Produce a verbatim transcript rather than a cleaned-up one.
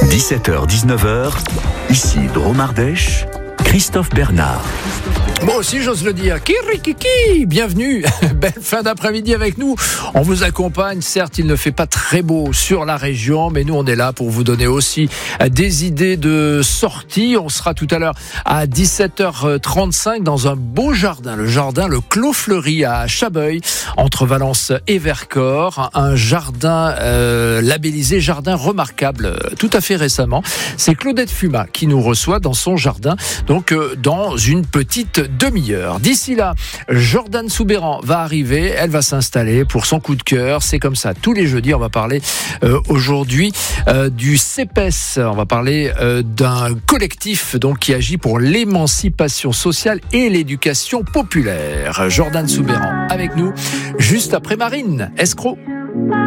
dix-sept heures dix-neuf heures, ici Dromardèche, Christophe Bernard. Moi aussi, j'ose le dire. Kirikiki, bienvenue. Belle fin d'après-midi avec nous. On vous accompagne. Certes, il ne fait pas très beau sur la région, mais nous, on est là pour vous donner aussi des idées de sortie. On sera tout à l'heure à dix-sept heures trente-cinq dans un beau jardin, le jardin Le Clos Fleuri à Chabeuil, entre Valence et Vercors. Un jardin euh, labellisé jardin remarquable, tout à fait récemment. C'est Claudette Fuma qui nous reçoit dans son jardin, donc euh, dans une petite demi-heure. D'ici là, Jordan Soubeyran va arriver, elle va s'installer pour son coup de cœur. C'est comme ça, tous les jeudis, on va parler euh, aujourd'hui euh, du C P E S. On va parler euh, d'un collectif donc, qui agit pour l'émancipation sociale et l'éducation populaire. Jordan Soubeyran avec nous, juste après Marine Escroc.